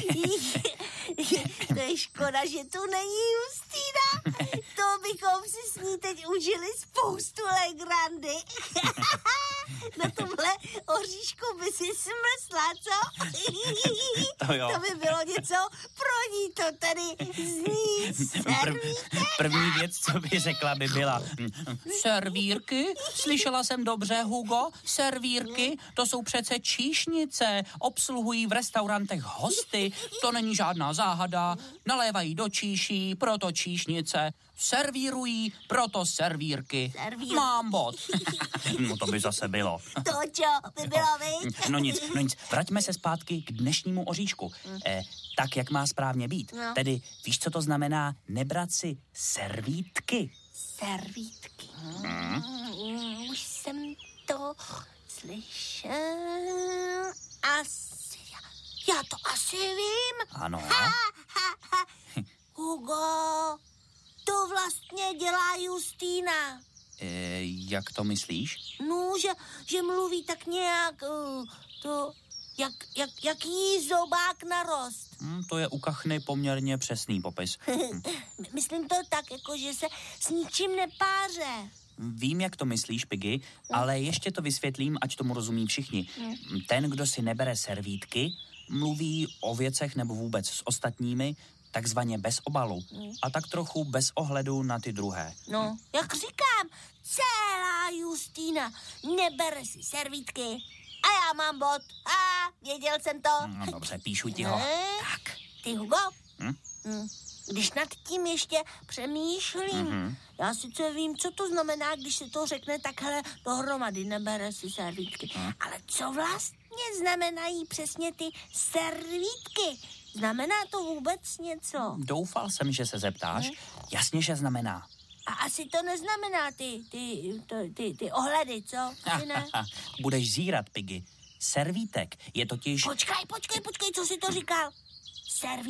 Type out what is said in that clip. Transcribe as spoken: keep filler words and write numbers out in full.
To je škoda, že tu není Justýna. To bychom si s ní teď užili spoustu legrandy. Na tomhle oříšku by si smrsla, co? To jo. To by bylo něco, pro ní to tady zní Prv, první věc, co by řekla, by byla servírky? Slyšela jsem dobře, Hugo? Servírky? To jsou přece číšnice. Obsluhují v restaurantech hosty. To není žádná záhada. Nalévají do číší, proto číšnice. Servírují, proto servírky. Servír. Mám bod. No to by zase bylo. To, čo by bylo, viď? No nic, no nic. Vraťme se zpátky k dnešnímu oříšku. Eh, tak, jak má správně být. No. Tedy, víš, co to znamená nebrat si servítky? Servítky. Hmm. Už jsem to slyšel. Asi. Já to asi vím. Ano. Ha, ha, ha. Hugo, to vlastně dělá Justýna. Eh, jak to myslíš? No, že, že mluví tak nějak, uh, to, jak, jak, jak jí zobák narost. Hm, to je u kachny poměrně přesný popis. Hm. Myslím to tak, jako že se s ničím nepáře. Vím, jak to myslíš, Piggy, ale ještě to vysvětlím, ať tomu rozumí všichni. Ten, kdo si nebere servítky, mluví o věcech nebo vůbec s ostatními, takzvaně bez obalu a tak trochu bez ohledu na ty druhé. No, jak říkám, celá Justýna nebere si servítky a já mám bod. A věděl jsem to. No dobře, píšu ti ho. Ne? Tak. Ty, Hugo, Hm? hm. Když nad tím ještě přemýšlím, Mhm. já sice vím, co to znamená, když se to řekne takhle dohromady, nebere si servítky. Hm. Ale co vlastně znamenají přesně ty servítky? Znamená to vůbec něco? Doufal jsem, že se zeptáš. Jasně, že znamená. A asi to neznamená ty, ty, ty, ty, ty ohledy, co? Ty ne? Budeš zírat, Piggy. Servítek je totiž... Počkej, počkej, počkej, co jsi to říkal? Serví